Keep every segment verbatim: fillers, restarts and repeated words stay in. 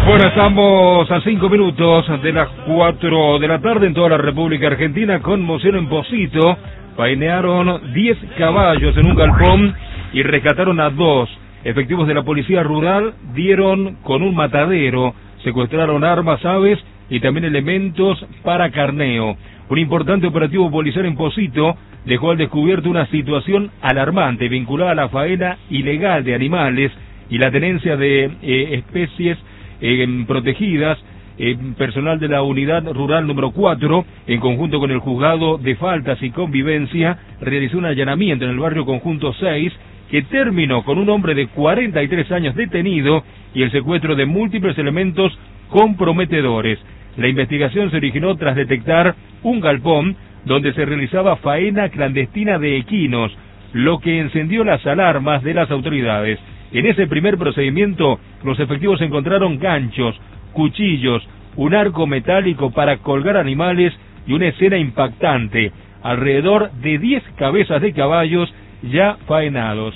Bueno, estamos a cinco minutos de las cuatro de la tarde en toda la República Argentina. Conmoción en Pocito. Faenearon diez caballos en un galpón y rescataron a dos. Efectivos de la Policía Rural dieron con un matadero, secuestraron armas, aves y también elementos para carneo. Un importante operativo policial en Pocito dejó al descubierto una situación alarmante vinculada a la faena ilegal de animales y la tenencia de eh, especies eh, protegidas. Eh, personal de la Unidad Rural número cuatro, en conjunto con el Juzgado de Faltas y Convivencia, realizó un allanamiento en el barrio Conjunto seis, que terminó con un hombre de cuarenta y tres años detenido y el secuestro de múltiples elementos comprometedores. La investigación se originó tras detectar un galpón donde se realizaba faena clandestina de equinos, lo que encendió las alarmas de las autoridades. En ese primer procedimiento, los efectivos encontraron ganchos, cuchillos, un arco metálico para colgar animales y una escena impactante, alrededor de diez cabezas de caballos ya faenados.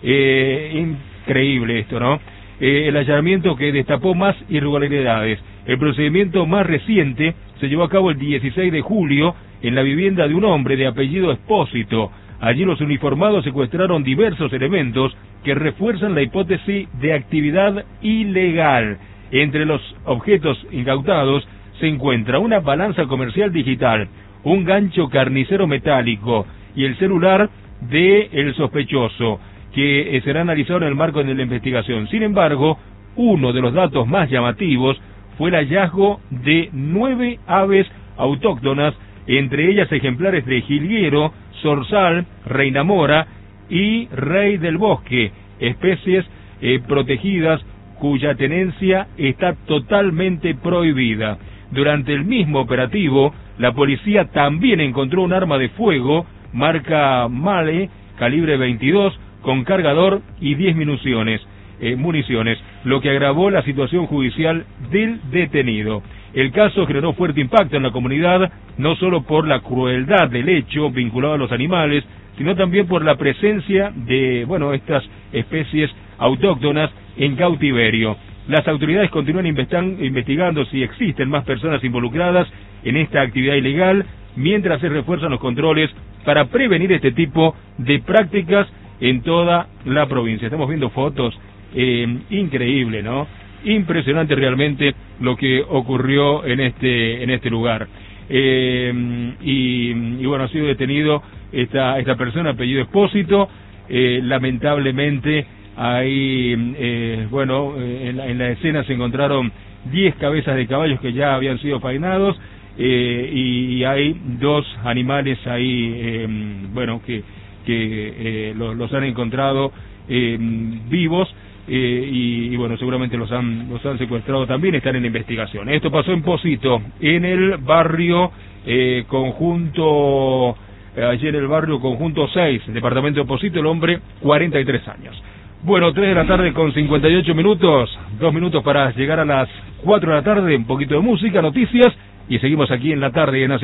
Eh, increíble esto, ¿no? Eh, el allanamiento que destapó más irregularidades. El procedimiento más reciente se llevó a cabo el dieciséis de julio en la vivienda de un hombre de apellido Espósito. Allí los uniformados secuestraron diversos elementos que refuerzan la hipótesis de actividad ilegal. Entre los objetos incautados se encuentra una balanza comercial digital, un gancho carnicero metálico y el celular de el sospechoso, que será analizado en el marco de la investigación. Sin embargo, uno de los datos más llamativos fue el hallazgo de nueve aves autóctonas, entre ellas ejemplares de jilguero, zorzal, reina mora y rey del bosque, especies eh, protegidas cuya tenencia está totalmente prohibida. Durante el mismo operativo, la policía también encontró un arma de fuego marca Male, calibre veintidós, con cargador y diez municiones, eh, municiones, lo que agravó la situación judicial del detenido. El caso generó fuerte impacto en la comunidad, no solo por la crueldad del hecho vinculado a los animales, sino también por la presencia de, bueno, estas especies autóctonas en cautiverio. Las autoridades continúan investigando si existen más personas involucradas en esta actividad ilegal, mientras se refuerzan los controles para prevenir este tipo de prácticas en toda la provincia. Estamos viendo fotos, eh, increíble, ¿no? Impresionante realmente lo que ocurrió en este en este lugar. Eh, y, y bueno, ha sido detenido esta esta persona, apellido Espósito. Eh, lamentablemente ahí, eh, bueno, eh, en, la, en la escena se encontraron diez cabezas de caballos que ya habían sido faenados, eh, y, y hay dos animales ahí, eh, bueno, que, que eh, los, los han encontrado eh, vivos, eh, y, y bueno, seguramente los han, los han secuestrado también, están en investigación. Esto pasó en Pocito, en el barrio eh, Conjunto... Ayer en el barrio Conjunto seis, departamento de Pocito, el hombre, cuarenta y tres años. Bueno, tres de la tarde con cincuenta y ocho minutos, dos minutos para llegar a las cuatro de la tarde, un poquito de música, noticias, y seguimos aquí en la tarde en